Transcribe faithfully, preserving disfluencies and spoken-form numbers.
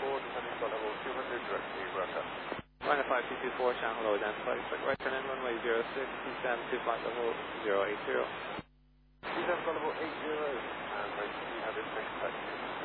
four, descending flight level two hundred, directly Russia. Runway five two two four, channel hello, identify, expect right turn in, runway zero six, descend to flight level zero eight zero. Descend flight level eight zero, and range three hundred, next taxi.